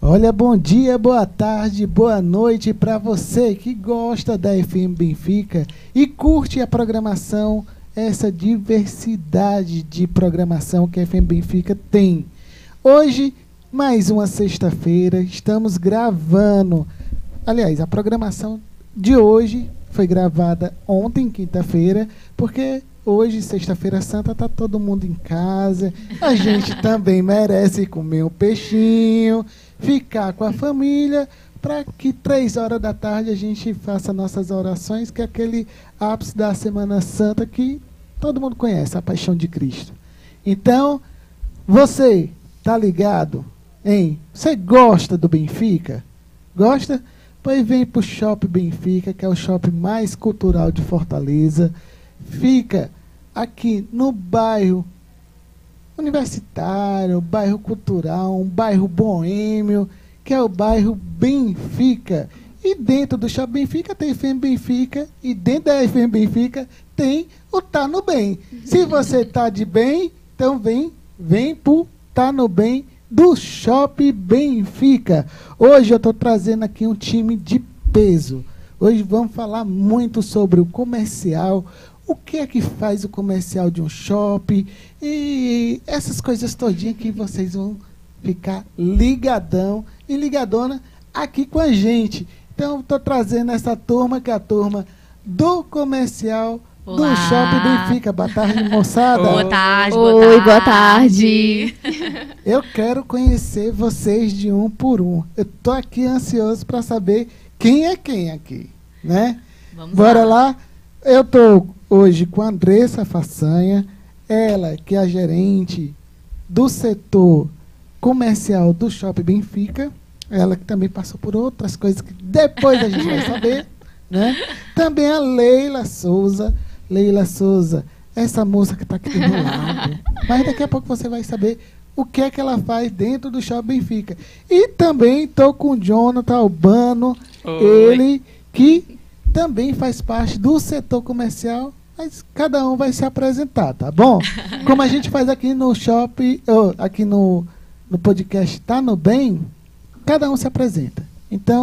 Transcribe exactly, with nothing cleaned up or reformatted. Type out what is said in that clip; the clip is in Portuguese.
Olha, bom dia, boa tarde, boa noite para você que gosta da F M Benfica e curte a programação, essa diversidade de programação que a F M Benfica tem. Hoje, mais uma sexta-feira, estamos gravando. Aliás, a programação de hoje foi gravada ontem, quinta-feira, porque hoje, sexta-feira santa, tá todo mundo em casa. A gente também merece comer um peixinho, ficar com a família, para que três horas da tarde a gente faça nossas orações, que é aquele ápice da Semana Santa que todo mundo conhece, a Paixão de Cristo. Então, você tá ligado, hein? Você gosta do Benfica? Gosta? Pois vem pro Shopping Benfica, que é o shopping mais cultural de Fortaleza. Fica aqui no bairro universitário, bairro cultural, um bairro boêmio, que é o bairro Benfica. E dentro do Shopping Benfica tem F M Benfica, e dentro da F M Benfica tem o Tá no Bem. Se você tá de bem, então vem, vem pro Tá no Bem do Shopping Benfica. Hoje eu estou trazendo aqui um time de peso. Hoje vamos falar muito sobre o comercial, o que é que faz o comercial de um shopping e essas coisas todinhas que vocês vão ficar ligadão e ligadona aqui com a gente. Então, estou trazendo essa turma, que é a turma do comercial Olá. do Shopping Benfica. Boa tarde, moçada. Boa tarde, boa Oi, tarde. boa tarde. Eu quero conhecer vocês de um por um. Eu tô aqui ansioso para saber quem é quem aqui, né? Vamos Bora lá. lá. Eu tô hoje com a Andressa Façanha, ela que é a gerente do setor comercial do Shopping Benfica. Ela que também passou por outras coisas que depois a gente vai saber, né? Também a Leila Souza. Leila Souza, essa moça que está aqui do meu lado. Mas daqui a pouco você vai saber o que é que ela faz dentro do Shopping Benfica. E também estou com o Jonathan Albano, Oi. ele que também faz parte do setor comercial, mas cada um vai se apresentar, tá bom? Como a gente faz aqui no Shopping, oh, aqui no, no podcast Tá no Bem, cada um se apresenta. Então,